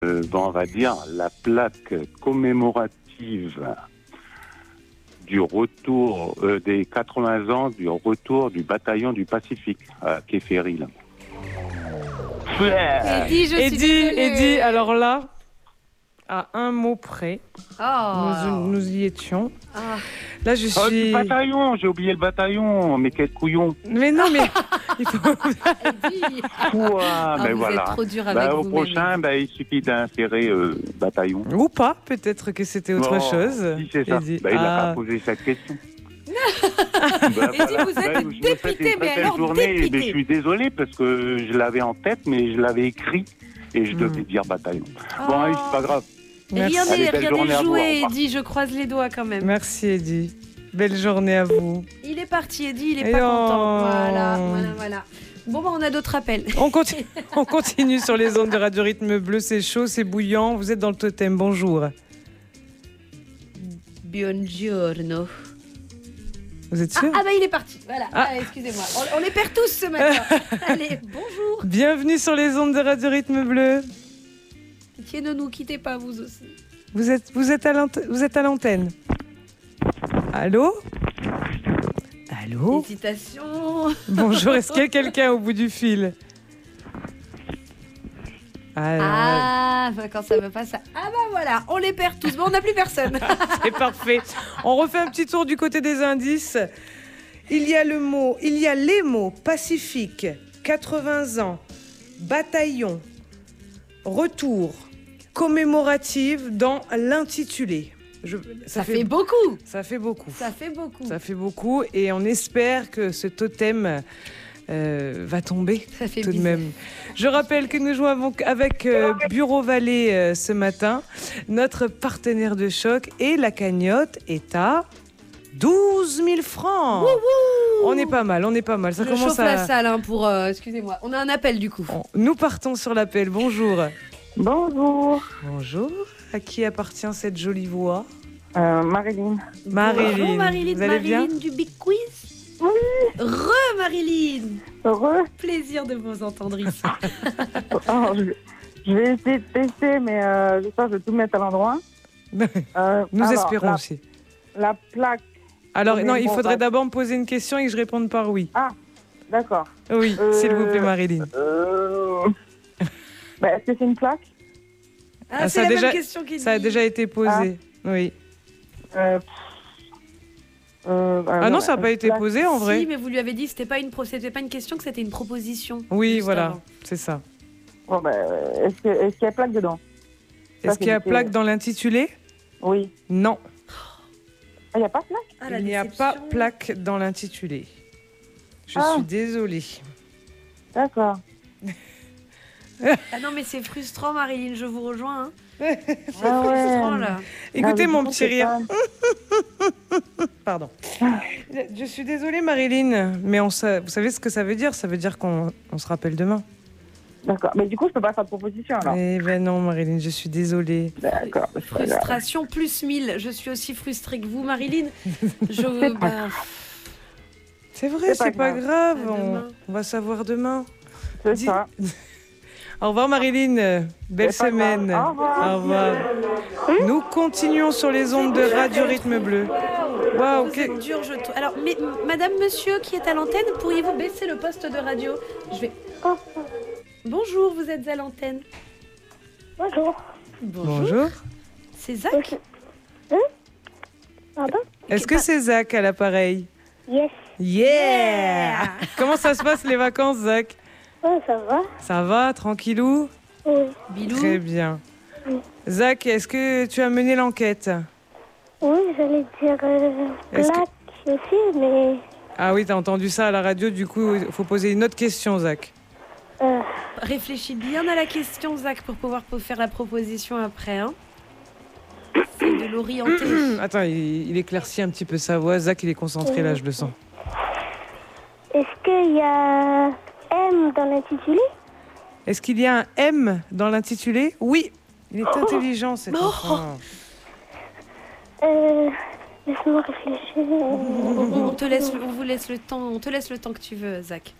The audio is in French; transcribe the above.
Bon, on va dire la plaque commémorative du retour des 80 ans du retour du bataillon du Pacifique à Kéféry, là. Eddie, je suis désolée. Eddie, alors là, à un mot près, Oh. nous y étions. Ah. Là, je Oh, suis... du bataillon, j'ai oublié le bataillon, mais quel couillon. Mais non, mais il faut... Eddie. Ouah, mais vous voilà. êtes trop dur avec Au vous-même. prochain, il suffit d'insérer bataillon. Ou pas, peut-être que c'était autre Oh, chose. Si c'est ça. Eddie. Il n'a pas posé cette question. Eddie, vous êtes dépité, mais alors journée, dépité. Je suis désolé parce que je l'avais en tête, mais je l'avais écrit et je devais dire bataillon. Bon, allez, c'est pas grave. Merci. Allez, belle journée à vous, au joué, revoir. Eddie, je croise les doigts quand même. Merci, Eddie. Belle journée à vous. Il est parti, Eddie, il est Et pas oh. content. Voilà. Bon, on a d'autres appels. On continue sur les ondes de Radio Rythme Bleu. C'est chaud, c'est bouillant. Vous êtes dans le totem. Bonjour. Buongiorno. Vous êtes sûr? Il est parti. Voilà. Excusez-moi. On les perd tous ce matin. Allez, bonjour. Bienvenue sur les ondes de Radio Rythme Bleu. Pitié, ne nous quittez pas, vous aussi. Vous êtes à l'antenne. Allô? Allô? Hésitation. Bonjour, est-ce qu'il y a quelqu'un au bout du fil? Quand ça veut pas ça. Voilà, on les perd tous, mais on n'a plus personne. C'est parfait. On refait un petit tour du côté des indices. Il y a les mots Pacifique, 80 ans, bataillon, retour, commémorative dans l'intitulé. Ça fait beaucoup. Ça fait beaucoup. Ça fait beaucoup. Ça fait beaucoup et on espère que ce totem va tomber Ça fait tout de bizarre. même. Je rappelle que nous jouons avec Bureau Vallée ce matin, notre partenaire de choc, et la cagnotte est à 12 000 francs. On est pas mal. Ça Je commence chauffe la salle pour... excusez-moi, on a un appel du coup. Nous partons sur l'appel. Bonjour. Bonjour, Bonjour. À qui appartient cette jolie voix? Marilyn. Marilyn. Bonjour Marilyn, Vous allez bien? du Big Quiz. Oui. Marilyn. Heureux. Plaisir de vous entendre ici. Alors, je vais essayer de tester, mais j'espère que je vais tout mettre à l'endroit. Nous espérons aussi. La plaque. Alors, Mais non, il bon, faudrait d'abord me poser une question et que je réponde par oui. Ah, d'accord. Oui, s'il vous plaît, Marilyn. Est-ce que c'est une plaque? C'est la même question qu'il dit. Ça a déjà été posé. Oui. Non, ça n'a pas été posé en vrai. Si, mais vous lui avez dit que c'était pas une question, que c'était une proposition. Oui, juste voilà, avant. c'est ça. Bon, est-ce qu'il y a plaque dedans? Est-ce qu'il y a plaque dans l'intitulé? Oui. Non, Il n'y a pas de plaque? La il n'y a déception. pas plaque dans l'intitulé. Je suis désolée. D'accord. Ah non, mais c'est frustrant, Marilyn, je vous rejoins. Hein. C'est Ah ouais. frustrant, là. Écoutez mon petit c'est rire. pas- Pardon. Je suis désolée, Marilyn, mais vous savez ce que ça veut dire? Ça veut dire qu'on se rappelle demain. D'accord. Mais du coup, je peux pas faire de proposition alors. Eh ben non, Marilyn, je suis désolée. D'accord. c'est pas grave. Frustration plus 1000. Je suis aussi frustrée que vous, Marilyn. C'est vrai, c'est pas grave. À demain. On va savoir demain. C'est ça. Au revoir Marilyn, belle C'est pas grave. semaine. Au revoir. Au revoir. Nous continuons sur les ondes de Radio Rythme Bleu. Waouh, Vous êtes dur, Alors, mais, madame, monsieur qui est à l'antenne, pourriez-vous baisser le poste de radio? Bonjour, vous êtes à l'antenne. Bonjour. Bonjour. C'est Zach? Pardon? Est-ce que c'est Zach à l'appareil? Yes. Yeah. Comment ça se passe les vacances, Zach? Oh, ça va? Ça va, tranquillou? Oui. Bilou. Très bien. Zach, est-ce que tu as mené l'enquête? Oui, j'allais dire Est-ce que- plaque aussi, mais... Ah oui, t'as entendu ça à la radio, du coup, il faut poser une autre question, Zach. Réfléchis bien à la question, Zach, pour pouvoir faire la proposition après. Hein. C'est de l'orienter. Attends, il éclaircit un petit peu sa voix. Zach, il est concentré là, je le sens. Est-ce qu'il y a M dans l'intitulé? Est-ce qu'il y a un M dans l'intitulé? Oui. Il est intelligent, cet enfant. Laisse-moi réfléchir. On vous laisse le temps. On te laisse le temps que tu veux, Zach.